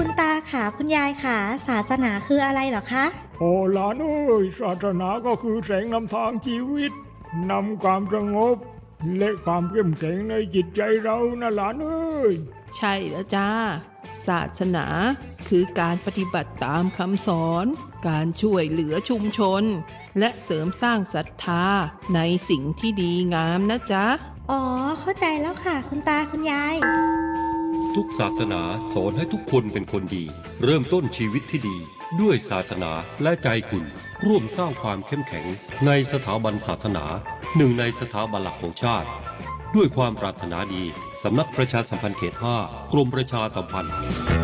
คุณตาค่ะคุณยายค่ะศาสนาคืออะไรเหรอคะโอ้หลานเอ้ยศาสนาก็คือแสงนำทางชีวิตนำความสงบและความเข้มแข็งในจิตใจเรานะหลานเอ้ยใช่แล้วจ้าศาสนาคือการปฏิบัติตามคำสอนการช่วยเหลือชุมชนและเสริมสร้างศรัทธาในสิ่งที่ดีงามนะจ๊ะอ๋อเข้าใจแล้วค่ะคุณตาคุณยายทุกศาสนาสอนให้ทุกคนเป็นคนดีเริ่มต้นชีวิตที่ดีด้วยศาสนาและใจคุณร่วมสร้างความเข้มแข็งในสถาบันศาสนาหนึ่งในสถาบันหลักของชาติด้วยความปรารถนาดีสำนักประชาสัมพันธ์เขต 5 กรมประชาสัมพันธ์